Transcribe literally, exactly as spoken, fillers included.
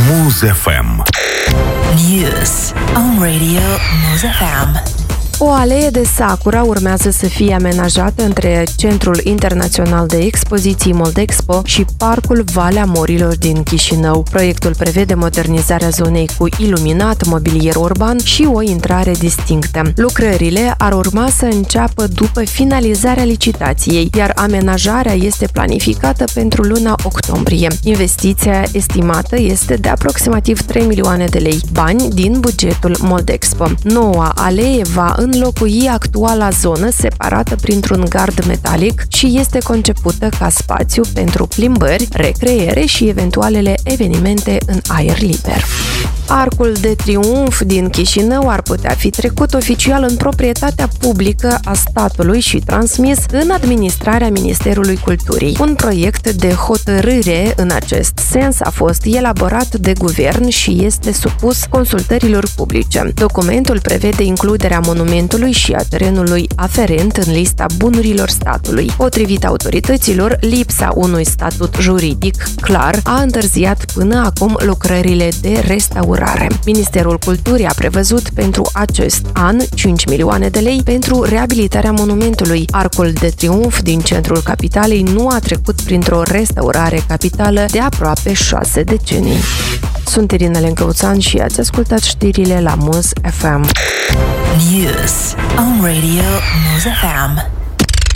Muz F M. News on Radio Muz F M. O alee de sakura urmează să fie amenajată între Centrul Internațional de Expoziții Moldexpo și Parcul Valea Morilor din Chișinău. Proiectul prevede modernizarea zonei cu iluminat, mobilier urban și o intrare distinctă. Lucrările ar urma să înceapă după finalizarea licitației, iar amenajarea este planificată pentru luna octombrie. Investiția estimată este de aproximativ trei milioane de lei, bani din bugetul Moldexpo. Noua alee va înlocui actuala zonă separată printr-un gard metalic și este concepută ca spațiu pentru plimbări, recreere și eventualele evenimente în aer liber. Arcul de Triunf din Chișinău ar putea fi trecut oficial în proprietatea publică a statului și transmis în administrarea Ministerului Culturii. Un proiect de hotărâre în acest sens a fost elaborat de guvern și este supus consultărilor publice. Documentul prevede includerea monumentului și a terenului aferent în lista bunurilor statului. Potrivit autorităților, lipsa unui statut juridic clar a întârziat până acum lucrările de restaurare. Ministerul Culturii a prevăzut pentru acest an cinci milioane de lei pentru reabilitarea monumentului. Arcul de Triunf din centrul capitalei nu a trecut printr-o restaurare capitală de aproape șase decenii. Sunt Irina Lencăuțan și ați ascultat știrile la Muz F M. News on Radio Muz F M.